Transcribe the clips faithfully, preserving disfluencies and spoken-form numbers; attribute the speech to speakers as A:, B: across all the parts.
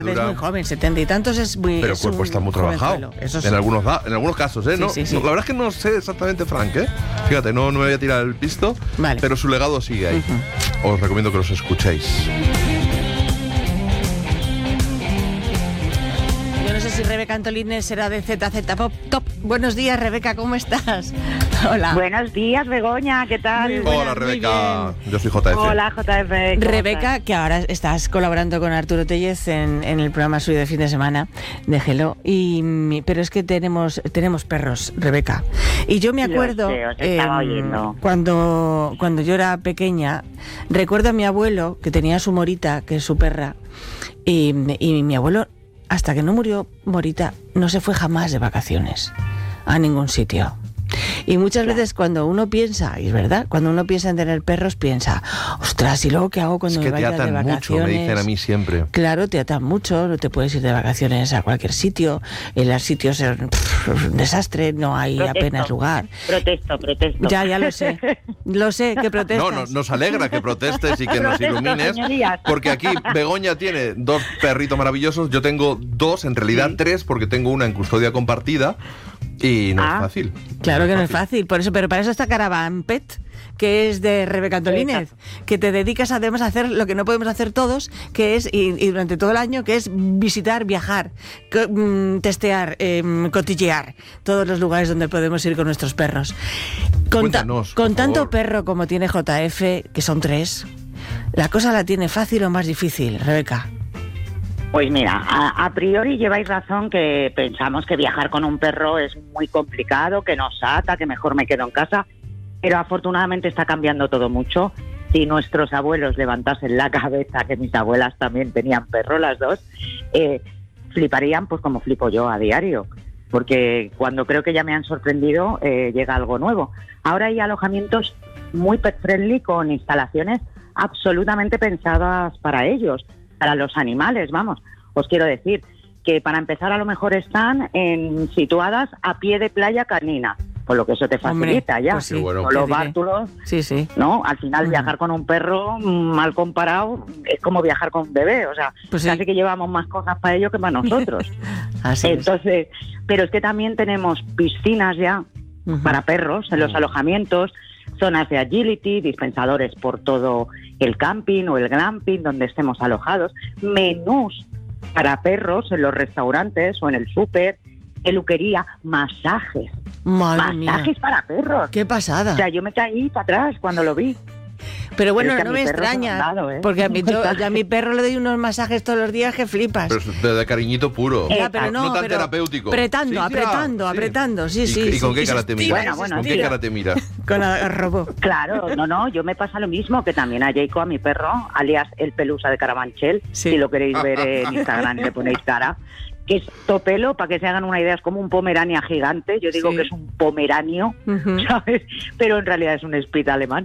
A: Es muy joven, setenta y tantos es muy...
B: Pero el cuerpo está muy trabajado.
A: Eso sí.
B: En algunos, en algunos casos, ¿eh?
A: Sí,
B: no,
A: sí, sí.
B: no, la verdad es que no sé exactamente Frank, ¿eh? Fíjate, no, no me voy a tirar el pisto,
A: vale.
B: pero su legado sigue ahí. Uh-huh. Os recomiendo que los escuchéis.
A: Yo no sé si Rebeca Antolínez será de Z Z Pop Top. Buenos días, Rebeca, ¿cómo estás? Hola.
C: Buenos días, Begoña, ¿qué tal?
A: Buenas,
B: Hola, Rebeca. Yo soy J F.
C: Hola, J F.
A: Rebeca, que ahora estás colaborando con Arturo Tellez en, en el programa suyo de fin de semana de Hello. Y, pero es que tenemos tenemos perros, Rebeca. Y yo me acuerdo,
C: sé, os estaba
A: eh,
C: oyendo.
A: cuando, cuando yo era pequeña, recuerdo a mi abuelo, que tenía su Morita, que es su perra, y, y mi abuelo, hasta que no murió Morita, no se fue jamás de vacaciones a ningún sitio. Y muchas claro. veces cuando uno piensa, y es verdad, cuando uno piensa en tener perros, piensa, ostras, ¿y luego qué hago cuando
B: es que
A: me vaya de vacaciones?
B: Mucho, me dicen a mí siempre.
A: Claro, te atan mucho, no te puedes ir de vacaciones a cualquier sitio, en los sitios es un desastre, no hay protesto, apenas lugar.
C: Protesto, protesto.
A: Ya, ya lo sé, lo sé que protestas.
B: No, no, nos alegra que protestes y que nos ilumines, porque aquí Begoña tiene dos perritos maravillosos, yo tengo dos, en realidad sí. tres, porque tengo una en custodia compartida. Y no ah, es fácil.
A: Claro que no es fácil, por eso, pero para eso está Caravan Pet, que es de Rebeca Antolínez, que te dedicas además a hacer lo que no podemos hacer todos, que es, y, y durante todo el año, que es visitar, viajar, co- testear, eh, cotillear todos los lugares donde podemos ir con nuestros perros. Con, ta- con tanto
B: favor.
A: perro como tiene J F, que son tres, ¿la cosa la tiene fácil o más difícil, Rebeca?
C: Pues mira, a, a priori lleváis razón que pensamos que viajar con un perro es muy complicado, que nos ata, que mejor me quedo en casa, pero afortunadamente está cambiando todo mucho. Si nuestros abuelos levantasen la cabeza, que mis abuelas también tenían perro, las dos, eh, fliparían pues como flipo yo a diario, porque cuando creo que ya me han sorprendido, eh, llega algo nuevo. Ahora hay alojamientos muy pet friendly con instalaciones absolutamente pensadas para ellos, para los animales, vamos. Os quiero decir que para empezar a lo mejor están en, situadas a pie de playa canina, con lo que eso te facilita. Hombre, ya.
A: Pues sí,
B: bueno.
C: Con los bártulos,
A: sí, sí.
C: ¿no? Al final
A: uh-huh.
C: viajar con un perro, mal comparado, es como viajar con un bebé. O sea,
A: pues
C: casi
A: sí.
C: que llevamos más cosas para ellos que para nosotros.
A: Así
C: Entonces, es. Pero es que también tenemos piscinas ya uh-huh. para perros en los uh-huh. alojamientos, zonas de agility, dispensadores por todo el camping o el glamping donde estemos alojados, menús para perros en los restaurantes o en el súper, peluquería, masajes.
A: Madre
C: masajes
A: mía.
C: Para perros.
A: ¡Qué pasada!
C: O sea, yo me caí para atrás cuando lo vi.
A: Pero bueno,
C: Pero es
A: no me extraña, dado, ¿eh? Porque a, mí, yo, yo a mi perro le doy unos masajes todos los días que flipas.
B: Pero de, de cariñito puro.
A: Ya, pero no,
B: no tan
A: pero
B: terapéutico.
A: Apretando,
B: sí,
A: apretando, sí. apretando, sí,
B: ¿Y,
A: sí.
B: ¿Y,
A: sí,
B: con
A: sí,
B: qué cara te miras?
C: Bueno, bueno,
B: ¿Con
C: tío.
B: qué cara te miras?
A: Con arrobo.
C: Claro, no, no, yo me pasa lo mismo, que también a Jacob, a mi perro, alias el Pelusa de Carabanchel, sí. si lo queréis ver en Instagram y le ponéis cara, que es topelo, para que se hagan una idea, es como un pomerania gigante. Yo digo sí. que es un pomeranio, uh-huh. ¿sabes? Pero en realidad es un spitz alemán.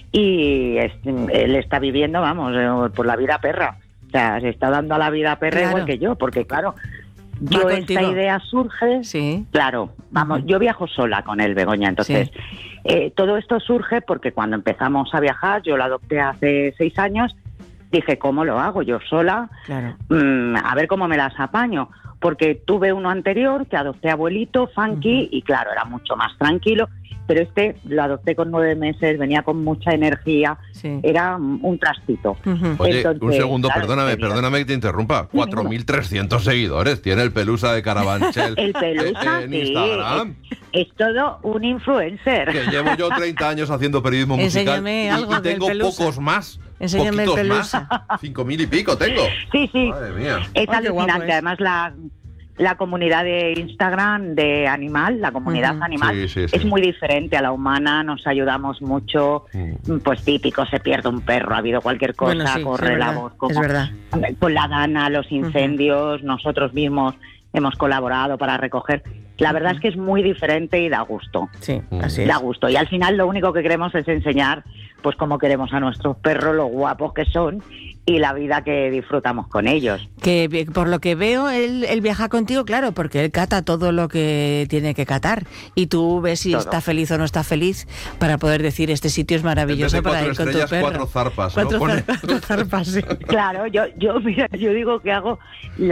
C: Y es, él está viviendo, vamos, por la vida perra. O sea, se está dando a la vida perra claro. igual que yo, porque claro, yo
A: Va
C: esta
A: contigo.
C: idea surge,
A: sí.
C: claro, vamos,
A: uh-huh.
C: yo viajo sola con él, Begoña, entonces sí. eh, todo esto surge porque cuando empezamos a viajar, yo lo adopté hace seis años, dije, ¿cómo lo hago yo sola?
A: Claro.
C: Mm, a ver cómo me las apaño. Porque tuve uno anterior que adopté abuelito, funky, uh-huh. y claro, era mucho más tranquilo, pero este lo adopté con nueve meses, venía con mucha energía, sí. era un trastito.
B: Uh-huh. Oye, Entonces, un segundo, claro, perdóname, perdóname que te interrumpa, cuatro mil trescientos seguidores tiene el Pelusa de Carabanchel.
C: El Pelusa,
B: eh, en
C: sí,
B: Instagram.
C: Es, es todo un influencer.
B: Que llevo yo treinta años haciendo periodismo
A: Enséñame
B: musical
A: algo
B: y, y tengo
A: del Pelusa.
B: pocos más.
A: Enséñame el Pelusa.
B: Más. Cinco mil y pico tengo.
C: Sí, sí.
B: Madre mía.
C: Es
A: oh,
C: alucinante. Es. Además, la, la comunidad de Instagram de Animal, la comunidad uh-huh. animal,
B: sí, sí, sí.
C: es muy diferente a la humana. Nos ayudamos mucho. Uh-huh. Pues típico, se pierde un perro, ha habido cualquier cosa, bueno, sí, corre la voz. Como,
A: es verdad.
C: Con la dana, los incendios, uh-huh. nosotros mismos hemos colaborado para recoger. La verdad es que es muy diferente y da gusto.
A: Sí, así es.
C: Da gusto. Y al final lo único que queremos es enseñar pues cómo queremos a nuestros perros, lo guapos que son y la vida que disfrutamos con ellos.
A: Que por lo que veo, él, él viaja contigo, claro, porque él cata todo lo que tiene que catar. Y tú ves si todo. Está feliz o no está feliz para poder decir, este sitio es maravilloso para ir con tu perro.
B: Cuatro zarpas,
A: cuatro
B: ¿no?
A: Cuatro zarpas, sí.
C: Claro, yo, yo, mira, yo digo que hago